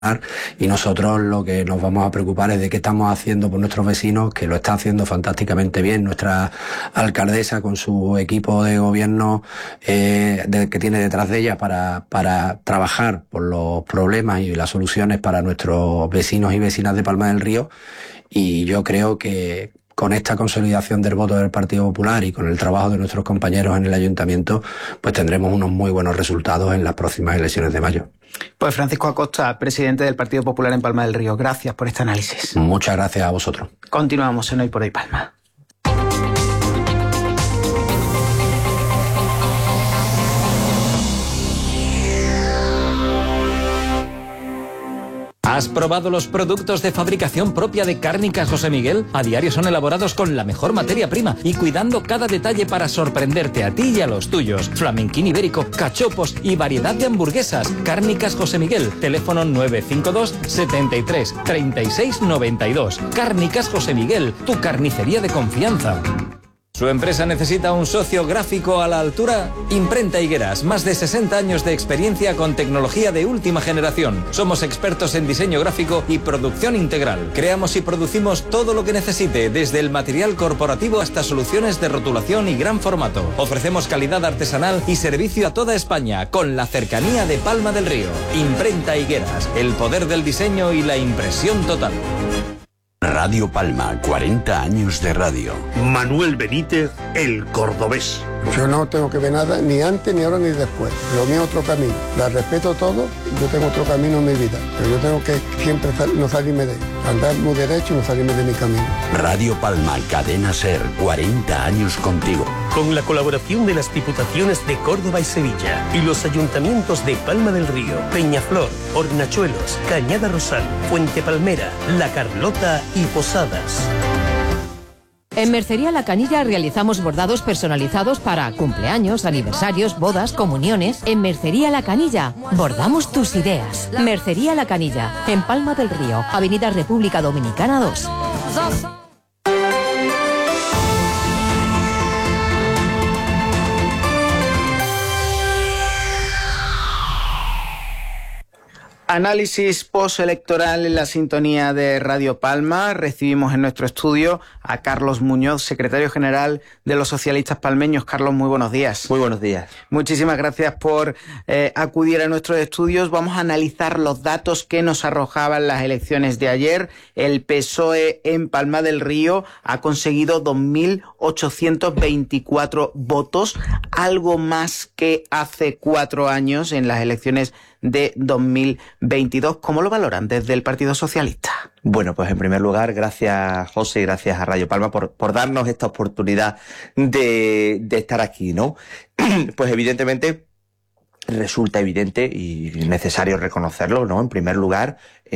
y nosotros lo que nos vamos a preocupar es de qué estamos haciendo por nuestros vecinos, que lo está haciendo fantásticamente bien nuestra alcaldesa con su equipo de gobierno que tiene detrás de ella para trabajar por los problemas y las soluciones para nuestros vecinos y vecinas de Palma del Río. Y yo creo que con esta consolidación del voto del Partido Popular y con el trabajo de nuestros compañeros en el Ayuntamiento, pues tendremos unos muy buenos resultados en las próximas elecciones de mayo. Pues Francisco Acosta, presidente del Partido Popular en Palma del Río, gracias por este análisis. Muchas gracias a vosotros. Continuamos en Hoy por Hoy Palma. ¿Has probado los productos de fabricación propia de Cárnicas José Miguel? A diario son elaborados con la mejor materia prima y cuidando cada detalle para sorprenderte a ti y a los tuyos. Flamenquín ibérico, cachopos y variedad de hamburguesas. Cárnicas José Miguel, teléfono 952 73 36 92. Cárnicas José Miguel, tu carnicería de confianza. ¿Su empresa necesita un socio gráfico a la altura? Imprenta Higueras, más de 60 años de experiencia con tecnología de última generación. Somos expertos en diseño gráfico y producción integral. Creamos y producimos todo lo que necesite, desde el material corporativo hasta soluciones de rotulación y gran formato. Ofrecemos calidad artesanal y servicio a toda España, con la cercanía de Palma del Río. Imprenta Higueras, el poder del diseño y la impresión total. Radio Palma, 40 años de radio. Manuel Benítez, el cordobés. Yo no tengo que ver nada, ni antes, ni ahora, ni después. Lo mío es otro camino. La respeto todo, yo tengo otro camino en mi vida. Pero yo tengo que siempre no salirme de él. Andar muy derecho y no salirme de mi camino. Radio Palma, Cadena Ser, 40 años contigo. Con la colaboración de las Diputaciones de Córdoba y Sevilla y los ayuntamientos de Palma del Río, Peñaflor, Hornachuelos, Cañada Rosal, Fuente Palmera, La Carlota y Posadas. En Mercería La Canilla realizamos bordados personalizados para cumpleaños, aniversarios, bodas, comuniones. En Mercería La Canilla bordamos tus ideas. Mercería La Canilla, en Palma del Río, Avenida República Dominicana 2. Análisis postelectoral en la sintonía de Radio Palma. Recibimos en nuestro estudio a Carlos Muñoz, secretario general de los socialistas palmeños. Carlos, muy buenos días. Muy buenos días. Muchísimas gracias por acudir a nuestros estudios. Vamos a analizar los datos que nos arrojaban las elecciones de ayer. El PSOE en Palma del Río ha conseguido 2.824 votos, algo más que hace 4 años en las elecciones de 2022. ¿Cómo lo valoran desde el Partido Socialista? Bueno, pues en primer lugar, gracias José y gracias a Radio Palma por darnos esta oportunidad de estar aquí, ¿no? Pues evidentemente resulta evidente y necesario reconocerlo, ¿no? En primer lugar,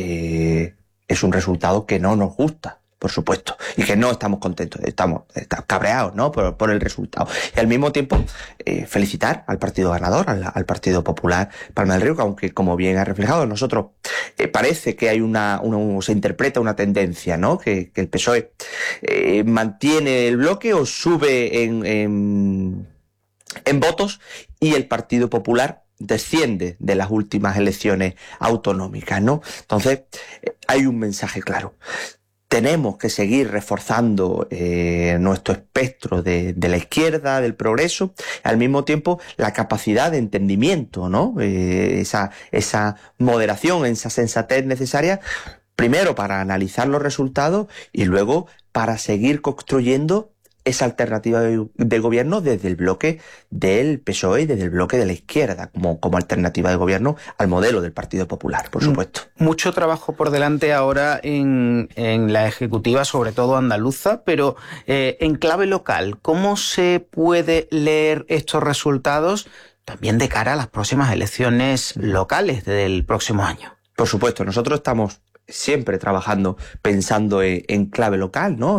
es un resultado que no nos gusta, por supuesto, y que no estamos contentos, estamos cabreados, ¿no? por el resultado. Y al mismo tiempo, felicitar al partido ganador, al Partido Popular Palma del Río, que aunque, como bien ha reflejado, nosotros parece que hay se interpreta una tendencia, ¿no? Que el PSOE mantiene el bloque o sube en votos, y el Partido Popular desciende de las últimas elecciones autonómicas, ¿no? Entonces, hay un mensaje claro. Tenemos que seguir reforzando nuestro espectro de la izquierda, del progreso, al mismo tiempo la capacidad de entendimiento, ¿no? Esa moderación, esa sensatez necesaria, primero para analizar los resultados y luego para seguir construyendo esa alternativa de gobierno desde el bloque del PSOE y desde el bloque de la izquierda, como alternativa de gobierno al modelo del Partido Popular, por supuesto. Mucho trabajo por delante ahora en la ejecutiva, sobre todo andaluza, pero en clave local, ¿cómo se puede leer estos resultados también de cara a las próximas elecciones locales del próximo año? Por supuesto, nosotros estamos siempre trabajando pensando en clave local, ¿no?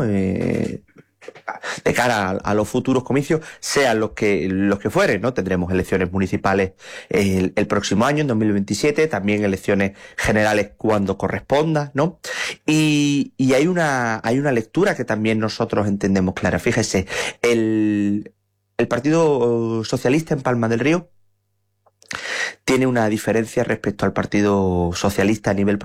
De cara a los futuros comicios, sean los que fueren, ¿no? Tendremos elecciones municipales el próximo año, en 2027, también elecciones generales cuando corresponda, ¿no? Y hay una lectura que también nosotros entendemos clara. Fíjese, el Partido Socialista en Palma del Río tiene una diferencia respecto al Partido Socialista a nivel